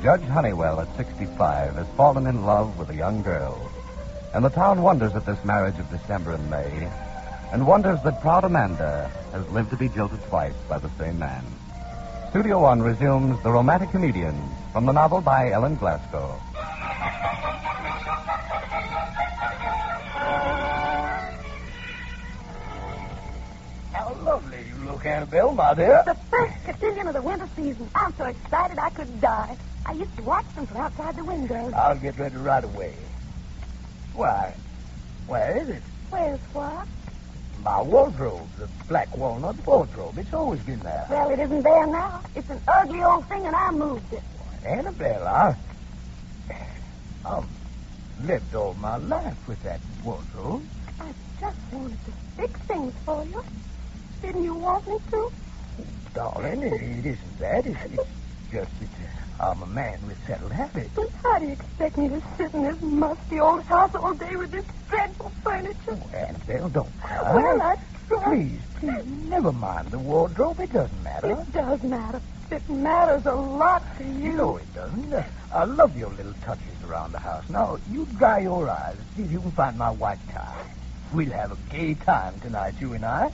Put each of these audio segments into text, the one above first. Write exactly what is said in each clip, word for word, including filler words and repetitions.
Judge Honeywell, at sixty-five, has fallen in love with a young girl. And the town wonders at this marriage of December and May, and wonders that proud Amanda has lived to be jilted twice by the same man. Studio One resumes The Romantic Comedian from the novel by Ellen Glasgow. How lovely you look, Annabelle, my dear. The first cotillion of the winter season. I'm so excited I could die. I used to watch them from outside the window. I'll get ready right away. Why, where is it? Where's what? My wardrobe, the black walnut wardrobe. It's always been there. Well, it isn't there now. It's an ugly old thing, and I moved it. Annabelle, I... I've lived all my life with that wardrobe. I just wanted to fix things for you. Didn't you want me to? Darling, it, it isn't that. It's, it's just that uh, I'm a man with settled habits. But how do you expect me to sit in this musty old house all day with this dreadful furniture? Oh, Annabelle, don't cry. Well, I tried. Please, please, never mind the wardrobe. It doesn't matter. It does matter. It matters a lot to you. No, it doesn't. Uh, I love your little touches around the house. Now, you dry your eyes. See if you can find my white tie. We'll have a gay time tonight, you and I.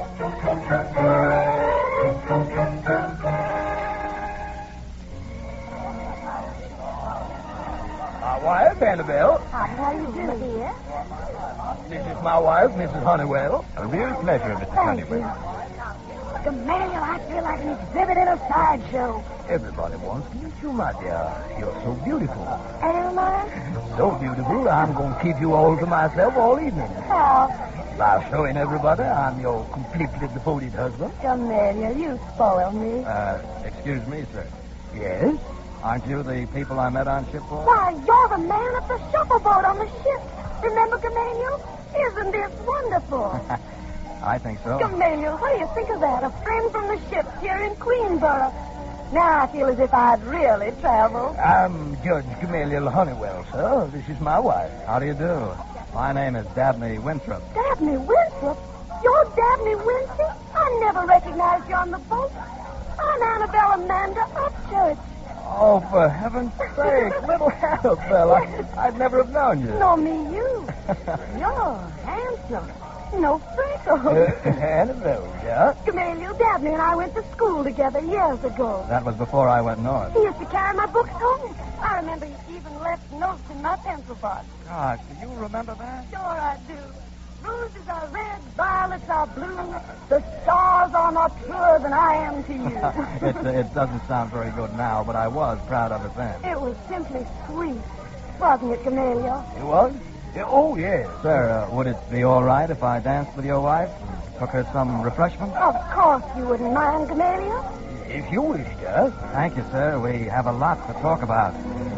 My wife, Annabelle. How do you do, dear? This is my wife, Missus Honeywell. A real pleasure, Missus Thank Honeywell. you. Gamaliel, I feel like an exhibit in a sideshow. Everybody wants to meet you, my dear. You're so beautiful. Am I? So beautiful, I'm going to keep you all to myself all evening. How? By showing everybody I'm your completely devoted husband. Gamaliel, you spoil me. Uh, excuse me, sir. Yes? Aren't you the people I met on shipboard? Why, you're the man at the shuffleboard on the ship. Remember, Gamaliel? Isn't this wonderful? I think so. Gamaliel, what do you think of that? A friend from the ship here in Queensboro. Now I feel as if I'd really traveled. I'm Judge Gamaliel Honeywell, sir. This is my wife. How do you do? My name is Dabney Winthrop. Dabney Winthrop? You're Dabney Winthrop? I never recognized you on the boat. I'm Annabelle Amanda Upchurch. Oh, for heaven's sake, little Annabelle. I, I'd never have known you. No, me, you. You're handsome. No freckles. Uh, Annabelle, yeah? Gamaliel, Dabney and I went to school together years ago. That was before I went north. He used to carry my books home. I remember he even left notes in my pencil box. Gosh, do you remember that? Sure I do. Roses are red, violets are blue. The stars are more truer than I am to you. it, uh, it doesn't sound very good now, but I was proud of it then. It was simply sweet, wasn't it, Gamaliel? It was? Yeah, oh, yes. Sir, uh, would it be all right if I danced with your wife and took her some refreshment? Of course you wouldn't mind, Gamaliel. If you wish, sir. Thank you, sir. We have a lot to talk about.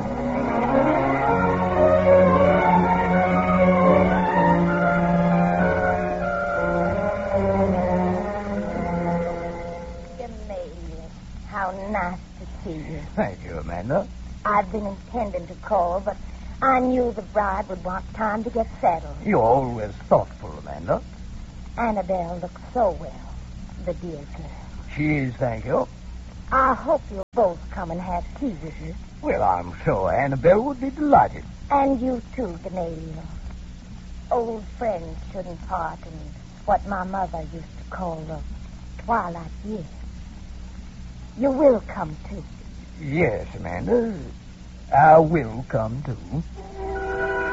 Gamaliel, how nice to see you. Thank you, Amanda. I've been intending to call, but I knew the bride would want time to get settled. You're always thoughtful, Amanda. Annabelle looks so well, the dear girl. She is, thank you. I hope you'll both come and have tea with me. Well, I'm sure Annabelle would be delighted. And you too, Gamaliel. Old friends shouldn't part in what my mother used to call the twilight years. You will come too. Yes, Amanda. I will come, too.